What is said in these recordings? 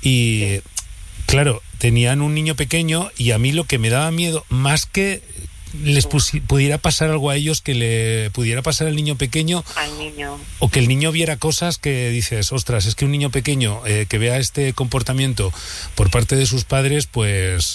Y claro, tenían un niño pequeño y a mí lo que me daba miedo, más que les pudiera pasar algo a ellos, que le pudiera pasar al niño pequeño, o que el niño viera cosas que dices, ostras, es que un niño pequeño que vea este comportamiento por parte de sus padres, pues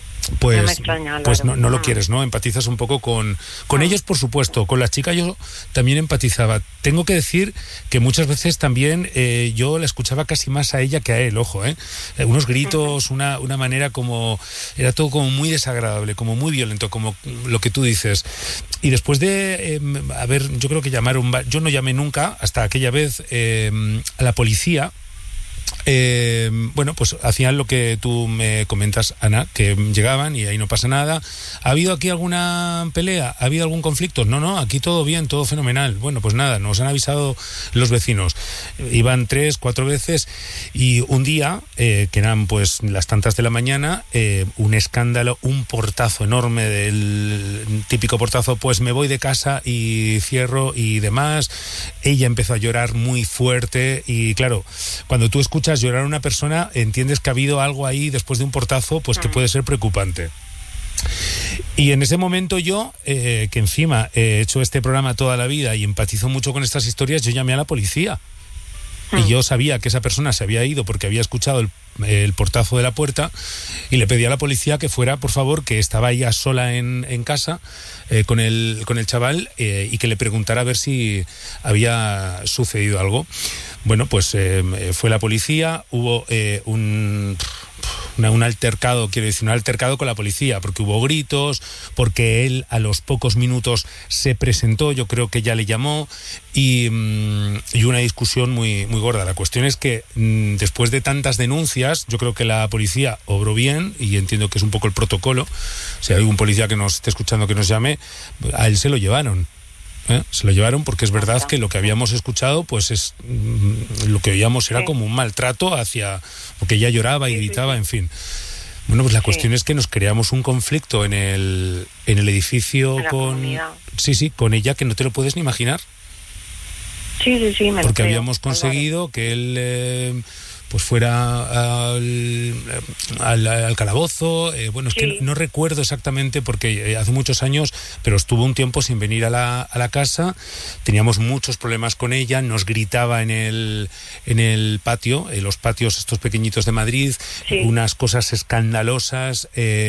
no lo quieres, ¿no? Empatizas un poco con ellos, por supuesto. Con la chica yo también empatizaba. Tengo que decir que muchas veces también yo la escuchaba casi más a ella que a él, ojo, unos gritos, una manera como... Era todo como muy desagradable, como muy violento, como lo que tú dices. Y después de yo creo que yo no llamé nunca, hasta aquella vez, a la policía. Bueno, pues hacían lo que tú me comentas, Ana, que llegaban y ahí no pasa nada. ¿Ha habido aquí alguna pelea? ¿Ha habido algún conflicto? No, aquí todo bien, todo fenomenal. Bueno, pues nada, nos han avisado los vecinos. Iban 3, 4 veces y un día, que eran pues las tantas de la mañana, un escándalo, un portazo enorme, del típico portazo, pues me voy de casa y cierro y demás. Ella empezó a llorar muy fuerte y claro, cuando tú escuchas llorar a una persona, entiendes que ha habido algo ahí después de un portazo, pues que puede ser preocupante. Y en ese momento yo, que encima he hecho este programa toda la vida y empatizo mucho con estas historias, yo llamé a la policía. Y yo sabía que esa persona se había ido porque había escuchado el portazo de la puerta y le pedí a la policía que fuera, por favor, que estaba ella sola en casa con el chaval y que le preguntara a ver si había sucedido algo. Bueno, pues fue la policía, hubo un altercado, quiero decir, un altercado con la policía, porque hubo gritos, porque él a los pocos minutos se presentó, yo creo que ya le llamó, y una discusión muy, muy gorda. La cuestión es que después de tantas denuncias, yo creo que la policía obró bien, y entiendo que es un poco el protocolo. Si hay algún policía que nos esté escuchando que nos llame, a él se lo llevaron. Se lo llevaron porque es verdad que lo que habíamos escuchado, pues es lo que oíamos era como un maltrato porque ella lloraba y gritaba, en fin. Bueno, pues la cuestión es que nos creamos un conflicto en el edificio con ella que no te lo puedes ni imaginar. Sí, porque habíamos conseguido que él pues fuera al calabozo. Bueno, es que no recuerdo exactamente porque hace muchos años, pero estuvo un tiempo sin venir a la casa. Teníamos muchos problemas con ella, nos gritaba en el patio, en los patios estos pequeñitos de Madrid, unas cosas escandalosas.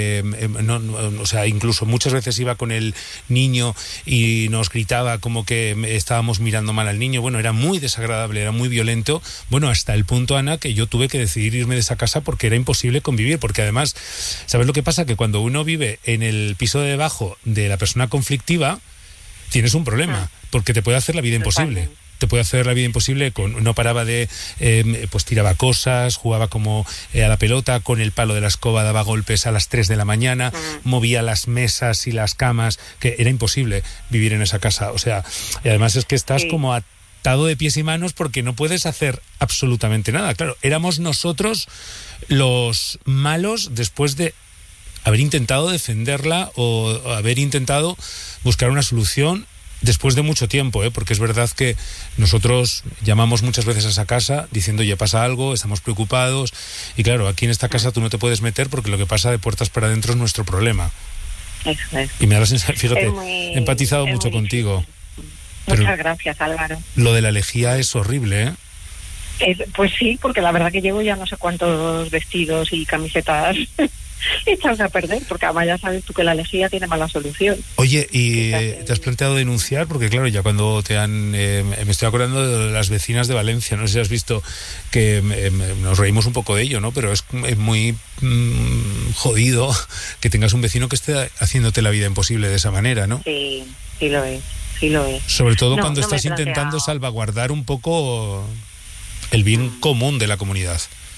O sea, incluso muchas veces iba con el niño y nos gritaba como que estábamos mirando mal al niño. Bueno, era muy desagradable, era muy violento. Bueno, hasta el punto, Ana, que yo tuve que decidir irme de esa casa porque era imposible convivir, porque además, ¿sabes lo que pasa? Que cuando uno vive en el piso de debajo de la persona conflictiva, tienes un problema, porque te puede hacer la vida imposible. Te puede hacer la vida imposible, no paraba de, pues tiraba cosas, jugaba como a la pelota, con el palo de la escoba daba golpes a las 3 de la mañana, movía las mesas y las camas, que era imposible vivir en esa casa. O sea, y además es que estás como atado de pies y manos porque no puedes hacer absolutamente nada. Claro, éramos nosotros los malos después de haber intentado defenderla o haber intentado buscar una solución después de mucho tiempo, porque es verdad que nosotros llamamos muchas veces a esa casa diciendo ya pasa algo, estamos preocupados, y claro, aquí en esta casa tú no te puedes meter porque lo que pasa de puertas para adentro es nuestro problema. Eso es. Y me da la sensación, fíjate, he empatizado mucho contigo. Muchas gracias, Álvaro. Lo de la lejía es horrible, pues sí, porque la verdad que llevo ya no sé cuántos vestidos y camisetas echados a perder, porque además ya sabes tú que la lejía tiene mala solución. Oye, ¿y te has planteado denunciar? Porque claro, ya cuando te han... me estoy acordando de las vecinas de Valencia, no sé si has visto que nos reímos un poco de ello, ¿no? Pero es muy jodido que tengas un vecino que esté haciéndote la vida imposible de esa manera, ¿no? Sí lo es. Sobre todo cuando estás intentando salvaguardar un poco el bien común de la comunidad.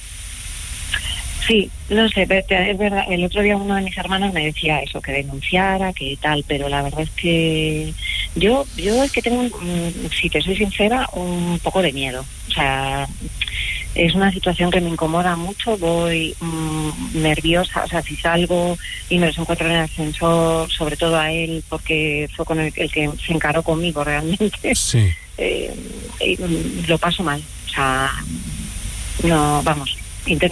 Sí, no sé, es verdad, el otro día uno de mis hermanos me decía eso, que denunciara, que tal, pero la verdad es que yo es que tengo, si te soy sincera, un poco de miedo. O sea, es una situación que me incomoda mucho, voy nerviosa, o sea, si salgo y me los encuentro en el ascensor, sobre todo a él, porque fue con el que se encaró conmigo realmente, lo paso mal. O sea, no, vamos, intento